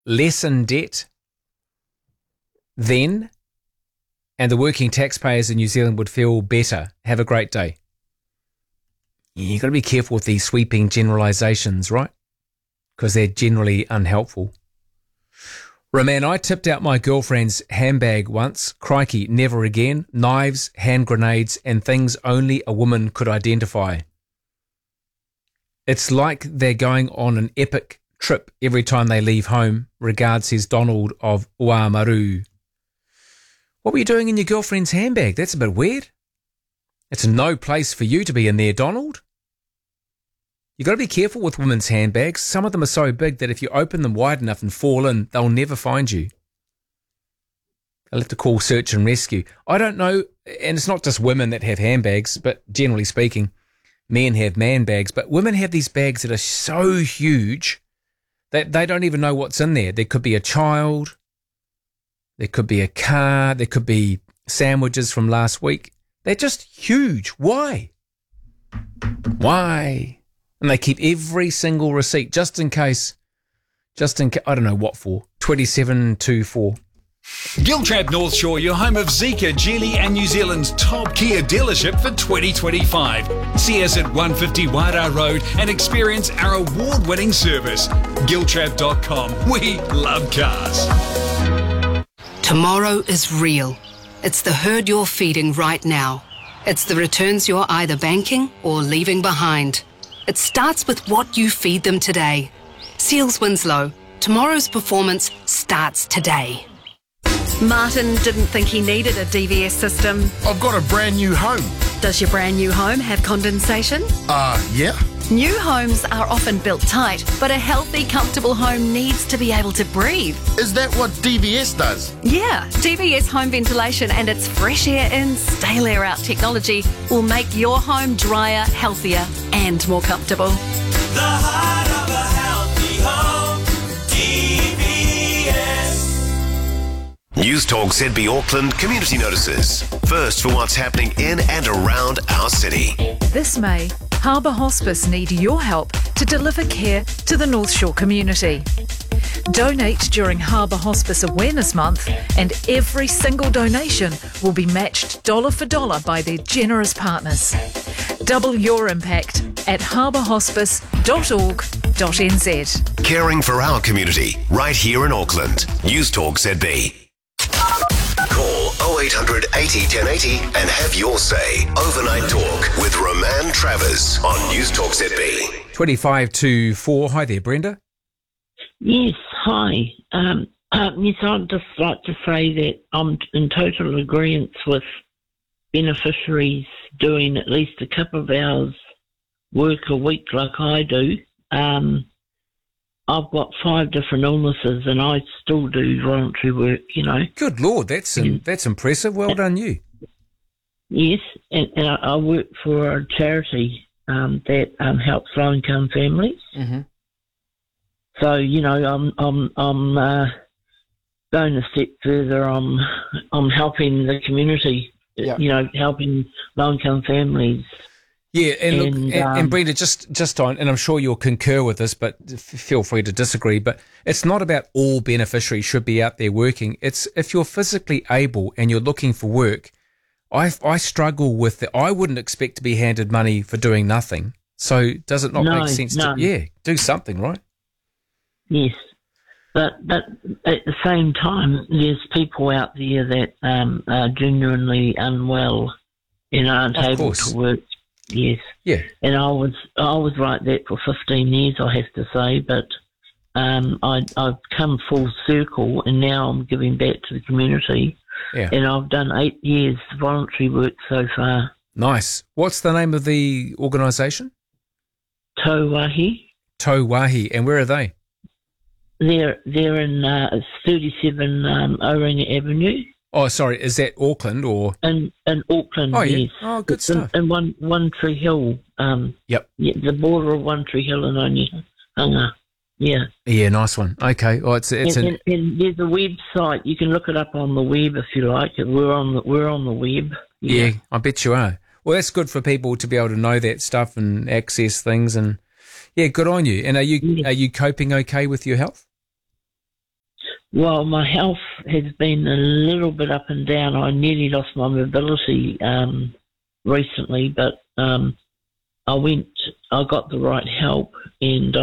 less in debt then, and the working taxpayers in New Zealand would feel better. Have a great day. You've got to be careful with these sweeping generalisations, right? Because they're generally unhelpful. Roman, I tipped out my girlfriend's handbag once. Crikey, never again. Knives, hand grenades, and things only a woman could identify. It's like they're going on an epic trip every time they leave home. Regards, says Donald of Uamaru. What were you doing in your girlfriend's handbag? That's a bit weird. It's no place for you to be in there, Donald. You've got to be careful with women's handbags. Some of them are so big that if you open them wide enough and fall in, they'll never find you. I'll have to call search and rescue. I don't know, and it's not just women that have handbags, but generally speaking, men have man bags. But women have these bags that are so huge that they don't even know what's in there. There could be a child, there could be a car, there could be sandwiches from last week. They're just huge. Why? Why? And they keep every single receipt just in case, I don't know what for, 2724. Giltrap North Shore, your home of Zika, Geely and New Zealand's top Kia dealership for 2025. See us at 150 Wairau Road and experience our award-winning service. Giltrap.com. We love cars. Tomorrow is real. It's the herd you're feeding right now. It's the returns you're either banking or leaving behind. It starts with what you feed them today. Seals Winslow. Tomorrow's performance starts today. Martin didn't think he needed a DVS system. I've got a brand new home. Does your brand new home have condensation? Yeah. New homes are often built tight, but a healthy, comfortable home needs to be able to breathe. Is that what DVS does? Yeah, DVS home ventilation and its fresh air in, stale air out technology will make your home drier, healthier and more comfortable. The heart of a healthy home, DVS. News Talk ZB Auckland community notices. First for what's happening in and around our city. This May, Harbour Hospice need your help to deliver care to the North Shore community. Donate during Harbour Hospice Awareness Month and every single donation will be matched dollar for dollar by their generous partners. Double your impact at harbourhospice.org.nz. Caring for our community right here in Auckland. News Talk ZB. Call 0800 80 1080 and have your say. Overnight Talk with Roman Travers on News Talk ZB. 25 to 4. Hi there, Brenda. Yes, hi. Yes, I'd just like to say that I'm in total agreement with beneficiaries doing at least a couple of hours work a week like I do. I've got 5 different illnesses and I still do voluntary work, you know. Good Lord, that's impressive. Well done you. Yes, and I work for a charity that helps low-income families. Mm-hmm. So, you know, I'm going a step further. I'm helping the community, you know, helping low-income families. Yeah, and Brenda, just on, and I'm sure you'll concur with this, but feel free to disagree, but it's not about all beneficiaries should be out there working. It's if you're physically able and you're looking for work, I struggle with that. I wouldn't expect to be handed money for doing nothing. So does it not make sense to do something, right? Yes, but at the same time, there's people out there that are genuinely unwell and aren't able to work. Yes. Yeah. And I was like that for 15 years, I have to say, but I've come full circle and now I'm giving back to the community. Yeah. And I've done 8 years voluntary work so far. Nice. What's the name of the organisation? Tauwahi. Tauwahi. And where are they? They're in 37 Oringa Avenue. Oh, sorry, is that Auckland or? In Auckland, yeah. Yes. Oh, good stuff. In One Tree Hill. Yep. Yeah, the border of One Tree Hill and Onehunga. Yeah. Yeah, nice one. Okay. Oh, and there's a website. You can look it up on the web if you like. We're on the web. Yeah, I bet you are. Well, that's good for people to be able to know that stuff and access things, and yeah, good on you. And are you coping okay with your health? Well, my health has been a little bit up and down. I nearly lost my mobility recently, but I got the right help, and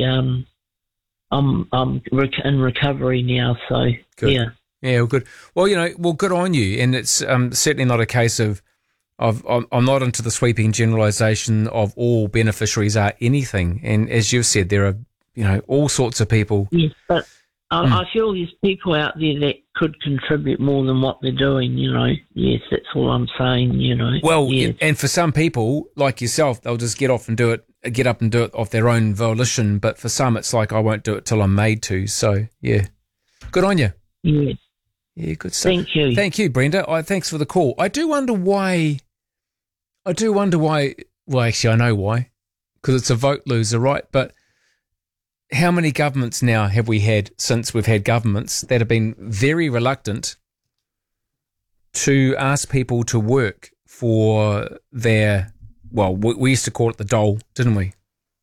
I'm in recovery now. So Good. yeah. Yeah, well, good. Well, good on you. And it's certainly not a case of I'm not into the sweeping generalisation of all beneficiaries are anything. And as you've said, there are all sorts of people. Yes, but I feel there's people out there that could contribute more than what they're doing, Yes, that's all I'm saying, Well, yes. and for some people, like yourself, they'll just get up and do it of their own volition. But for some, it's like, I won't do it till I'm made to. So, yeah, good on you. Yes. Yeah, good stuff. Thank you. Thank you, Brenda. Thanks for the call. I do wonder why. Well, actually, I know why. Because it's a vote loser, right? But how many governments now have we had since we've had governments that have been very reluctant to ask people to work for their, well, we used to call it the dole, didn't we?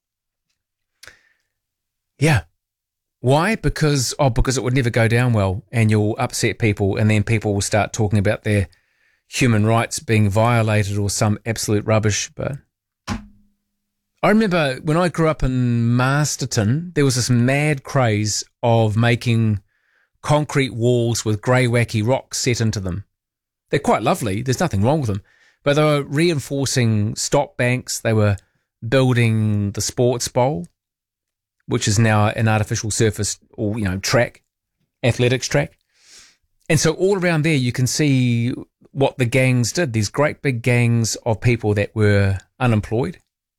Yeah. Why? Because it would never go down well, and you'll upset people, and then people will start talking about their human rights being violated or some absolute rubbish. But I remember when I grew up in Masterton, there was this mad craze of making concrete walls with grey wacky rocks set into them. They're quite lovely. There's nothing wrong with them. But they were reinforcing stop banks. They were building the sports bowl, which is now an artificial surface or, track, athletics track. And so all around there, you can see what the gangs did. These great big gangs of people that were unemployed,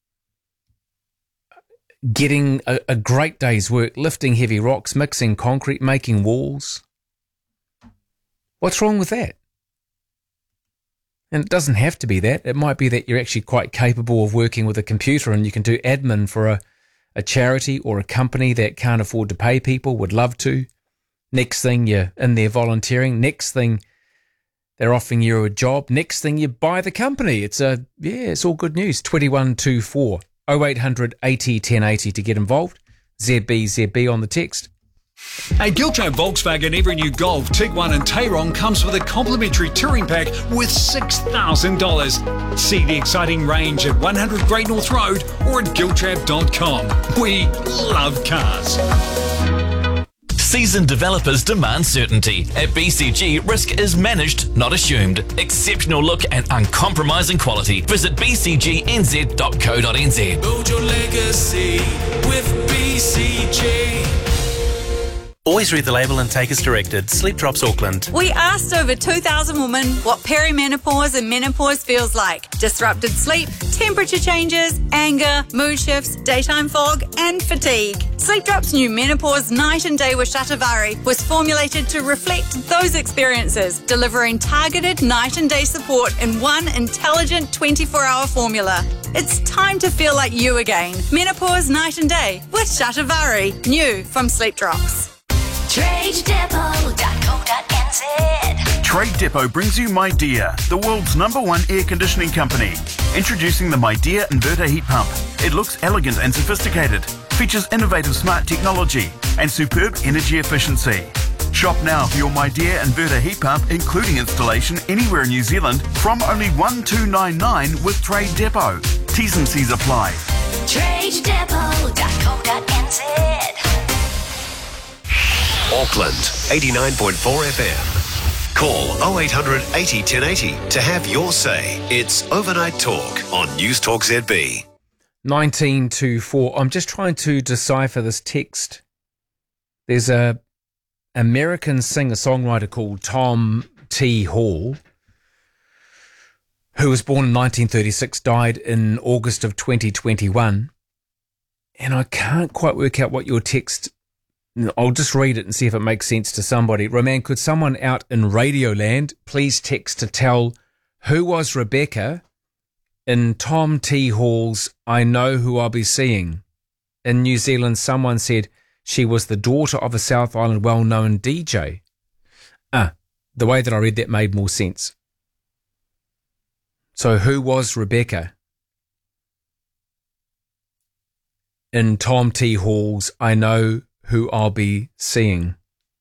getting a great day's work, lifting heavy rocks, mixing concrete, making walls. What's wrong with that? And it doesn't have to be that. It might be that you're actually quite capable of working with a computer and you can do admin for a charity or a company that can't afford to pay people, would love to. Next thing, you're in there volunteering. Next thing, they're offering you a job. Next thing, you buy the company. It's all good news. 2124 0800 80 1080 to get involved. ZB on the text. At Giltrap Volkswagen, every new Golf, Tiguan and Tayron comes with a complimentary touring pack worth $6,000. See the exciting range at 100 Great North Road or at giltrap.com. We love cars. Seasoned developers demand certainty. At BCG, risk is managed, not assumed. Exceptional look and uncompromising quality. Visit bcgnz.co.nz. Build your legacy with BCG. Always read the label and take as directed. Sleep Drops Auckland. We asked over 2,000 women what perimenopause and menopause feels like. Disrupted sleep, temperature changes, anger, mood shifts, daytime fog, and fatigue. Sleep Drops' new Menopause Night and Day with Shatavari was formulated to reflect those experiences, delivering targeted night and day support in one intelligent 24-hour formula. It's time to feel like you again. Menopause Night and Day with Shatavari. New from Sleep Drops. TradeDepot.co.nz. Trade Depot brings you MyDear, the world's #1 air conditioning company. Introducing the MyDear inverter heat pump. It looks elegant and sophisticated, features innovative smart technology and superb energy efficiency. Shop now for your MyDear inverter heat pump, including installation anywhere in New Zealand from only $1,299 with Trade Depot. T's and C's apply. TradeDepot.co.nz. Auckland, 89.4 FM. Call 0800 80 1080 to have your say. It's Overnight Talk on News Talk ZB. 1924. I'm just trying to decipher this text. There's a American singer-songwriter called Tom T. Hall, who was born in 1936, died in August of 2021. And I can't quite work out what your text... I'll just read it and see if it makes sense to somebody. Roman, could someone out in Radioland please text to tell who was Rebecca in Tom T. Hall's I Know Who I'll Be Seeing? In New Zealand, someone said she was the daughter of a South Island well-known DJ. The way that I read that made more sense. So who was Rebecca in Tom T. Hall's I Know Who I'll Be Seeing?